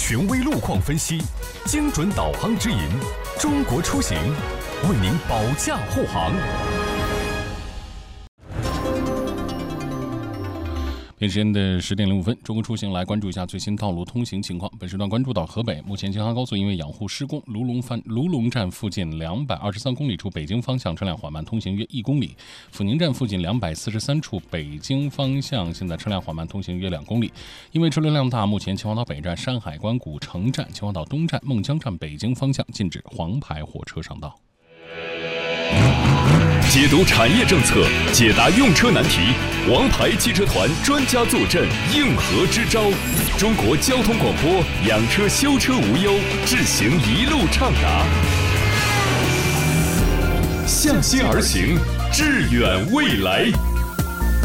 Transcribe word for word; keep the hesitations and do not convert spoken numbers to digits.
权威路况分析，精准导航指引，中国出行为您保驾护航。北京时间的十点零五分，中国出行来关注一下最新道路通行情况。本时段关注到河北，目前京杭高速因为养护施工，卢龙范卢龙站附近两百二十三公里处北京方向车辆缓慢通行约一公里，阜宁站附近两百四十三处北京方向现在车辆缓慢通行约两公里。因为车流量大，目前秦皇岛北站、山海关古城站、秦皇岛东站、孟江站北京方向禁止黄牌火车上道。 解读产业政策，解答用车难题，王牌汽车团专家坐镇，应何支招？中国交通广播，养车修车无忧，智行一路畅达，向心而行，致远未来。